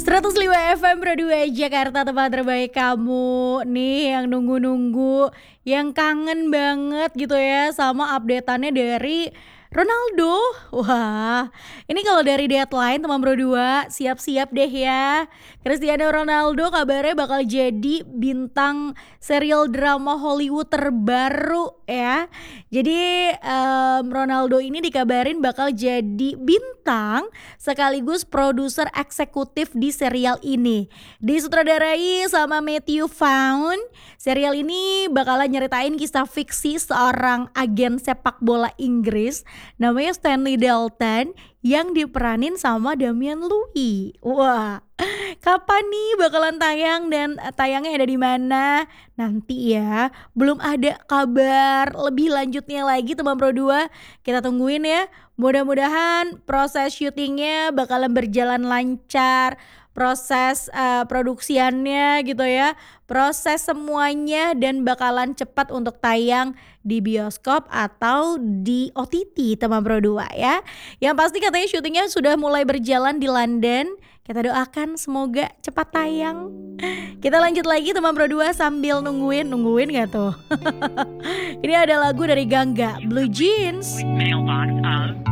105 FM Pro 2 Jakarta, tempat terbaik kamu nih yang nunggu-nunggu, yang kangen banget gitu ya sama updateannya dari Ronaldo. Wah, ini kalau dari deadline teman Bro 2 siap-siap deh ya. Cristiano Ronaldo kabarnya bakal jadi bintang serial drama Hollywood terbaru ya. Jadi Ronaldo ini dikabarin bakal jadi bintang sekaligus produser eksekutif di serial ini. Disutradarai sama Matthew Vaughn, serial ini bakalan nyeritain kisah fiksi seorang agen sepak bola Inggris namanya Stanley Dalton yang diperanin sama Damian Louis. Wah, kapan nih bakalan tayang dan tayangnya ada di mana? Nanti ya, belum ada kabar lebih lanjutnya lagi teman Pro 2. Kita tungguin ya. Mudah-mudahan proses syutingnya bakalan berjalan lancar, proses produksiannya gitu ya, proses semuanya dan bakalan cepat untuk tayang di bioskop atau di OTT teman Pro 2 ya. Yang pasti katanya syutingnya sudah mulai berjalan di London. Kita doakan semoga cepat tayang. Kita lanjut lagi teman Pro 2 sambil nungguin gak tuh? Ini ada lagu dari Gangga, Blue Jeans. Mailbox of